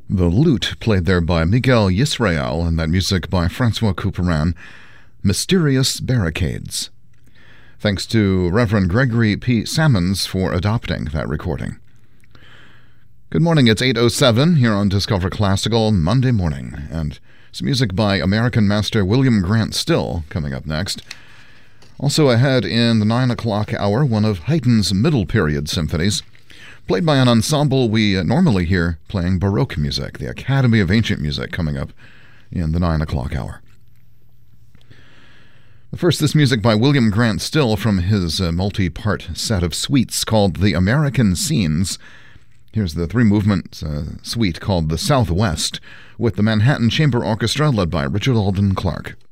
The lute played there by Miguel Yisrael, and that music by Francois Couperin, Mysterious Barricades. Thanks to Reverend Gregory P. Sammons for adopting that recording. Good morning, it's 8:07 here on Discover Classical Monday morning, and some music by American master William Grant Still coming up next. Also ahead in the 9 o'clock hour, one of Haydn's middle period symphonies, played by an ensemble we normally hear playing Baroque music, the Academy of Ancient Music, coming up in the 9 o'clock hour. First, this music by William Grant Still from his multi-part set of suites called The American Scenes. Here's the three-movement suite called The Southwest, with the Manhattan Chamber Orchestra led by Richard Alden Clark.